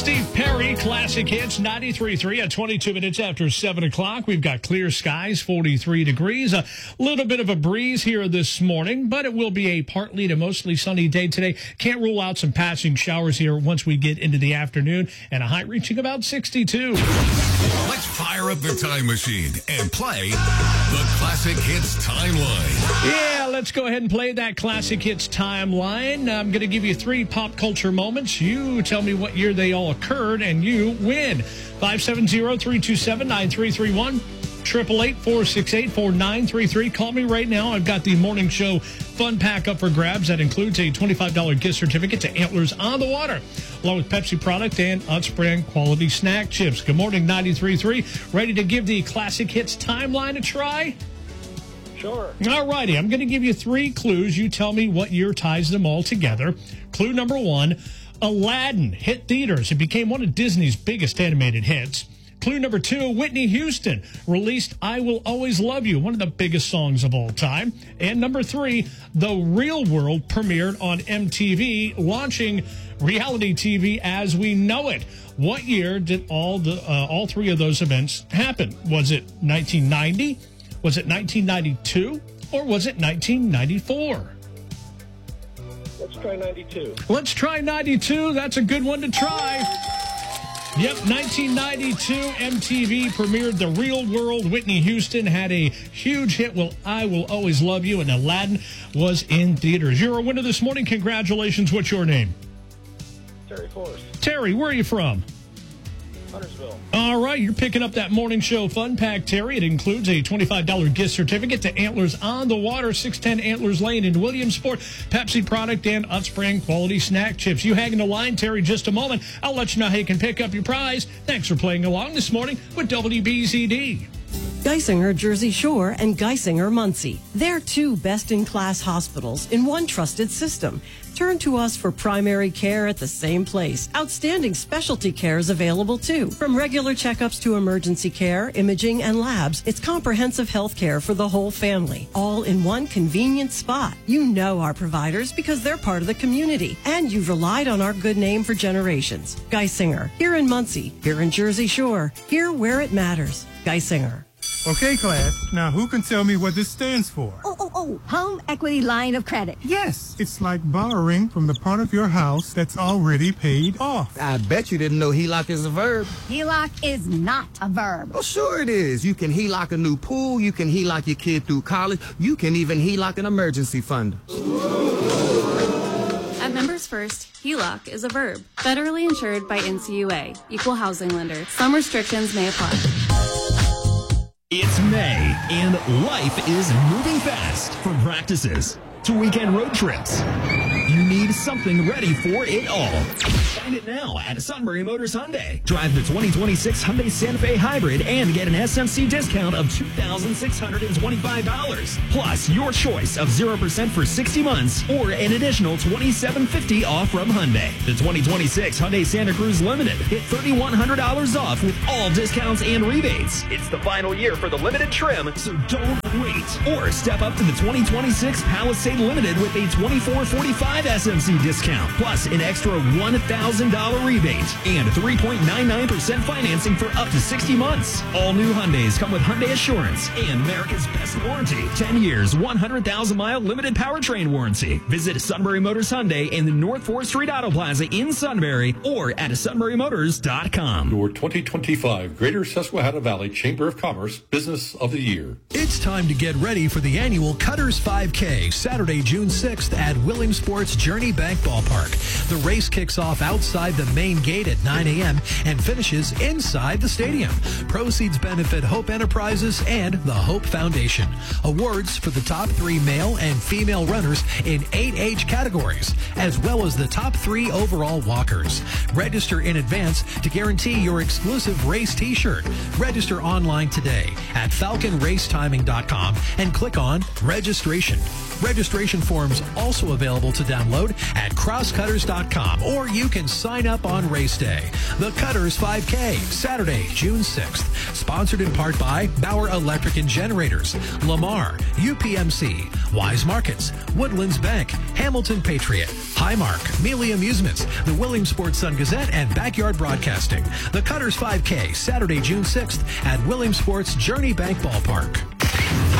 Steve Perry, Classic Hits, 93.3 at 22 minutes after 7 o'clock. We've got clear skies, 43 degrees. A little bit of a breeze here this morning, but it will be a partly to mostly sunny day today. Can't rule out some passing showers here once we get into the afternoon, and a high reaching about 62. Let's fire up the time machine and play the Classic Hits Timeline. Yeah, let's go ahead and play that Classic Hits Timeline. I'm going to give you 3 pop culture moments. You tell me what year they all occurred, and you win. 570-327-9331, 888-468-4933. Call me right now. I've got the morning show fun pack up for grabs. That includes a $25 gift certificate to Antlers on the Water, along with Pepsi product and Utz brand quality snack chips. Good morning, 93.3. Ready to give the Classic Hits Timeline a try? Sure. All righty. I'm going to give you 3 clues. You tell me what year ties them all together. Clue number 1. Aladdin hit theaters. It became one of Disney's biggest animated hits. Clue number 2, Whitney Houston released I Will Always Love You, one of the biggest songs of all time. And number 3, The Real World premiered on MTV, launching reality TV as we know it. What year did all 3 of those events happen? Was it 1990? Was it 1992? Or was it 1994? Let's try 92. Let's try 92. That's a good one to try. Yep, 1992, MTV premiered The Real World. Whitney Houston had a huge hit, Well, I Will Always Love You, and Aladdin was in theaters. You're a winner this morning. Congratulations. What's your name? Terry Force. Terry, where are you from? Huntersville. All right, you're picking up that morning show fun pack, Terry. It includes a $25 gift certificate to Antlers on the Water, 610 Antlers Lane in Williamsport, Pepsi product, and Utz brand quality snack chips. You hang in the line, Terry, just a moment. I'll let you know how you can pick up your prize. Thanks for playing along this morning with WBZD. Geisinger Jersey Shore and Geisinger Muncie. They're 2 best-in-class hospitals in one trusted system. Turn to us for primary care at the same place. Outstanding specialty care is available too. From regular checkups to emergency care, imaging, and labs, it's comprehensive health care for the whole family, all in one convenient spot. You know our providers because they're part of the community, and you've relied on our good name for generations. Geisinger, here in Muncie, here in Jersey Shore, here where it matters. Geisinger. Okay, class. Now, who can tell me what this stands for? Home Equity Line of Credit. Yes. It's like borrowing from the part of your house that's already paid off. I bet you didn't know HELOC is a verb. HELOC is not a verb. Oh, sure it is. You can HELOC a new pool. You can HELOC your kid through college. You can even HELOC an emergency fund. At Members First, HELOC is a verb. Federally insured by NCUA. Equal housing lender. Some restrictions may apply. It's May, and life is moving fast. From practices to weekend road trips, you need something ready for it all. Find it now at Sunbury Motors Hyundai. Drive the 2026 Hyundai Santa Fe Hybrid and get an SMC discount of $2,625. Plus, your choice of 0% for 60 months or an additional $2,750 off from Hyundai. The 2026 Hyundai Santa Cruz Limited. Get $3,100 off with all discounts and rebates. It's the final year for the limited trim, so don't wait. Or step up to the 2026 Palisade Limited with a $2,445 SMC discount, plus an extra $1,000 rebate and 3.99% financing for up to 60 months. All new Hyundais come with Hyundai Assurance and America's best warranty. 10 years, 100,000-mile limited powertrain warranty. Visit Sunbury Motors Hyundai in the North 4th Street Auto Plaza in Sunbury or at sunburymotors.com. Your 2025 Greater Susquehanna Valley Chamber of Commerce Business of the Year. It's time to get ready for the annual Cutters 5K, Saturday, June 6th at Williamsport's Journey Bank Ballpark. The race kicks off outside the main gate at 9 a.m. and finishes inside the stadium. Proceeds benefit Hope Enterprises and the Hope Foundation. Awards for the top 3 male and female runners in 8 age categories, as well as the top 3 overall walkers. Register in advance to guarantee your exclusive race t-shirt. Register online today at falconracetiming.com and click on registration. Registration forms also available to download at crosscutters.com, or you can sign up on race day. The Cutters 5K, Saturday, June 6th. Sponsored in part by Bauer Electric and Generators, Lamar, UPMC, Wise Markets, Woodlands Bank, Hamilton Patriot, Highmark, Mealy Amusements, the Williamsport Sun-Gazette, and Backyard Broadcasting. The Cutters 5K, Saturday, June 6th at Williamsport's Journey Bank Ballpark.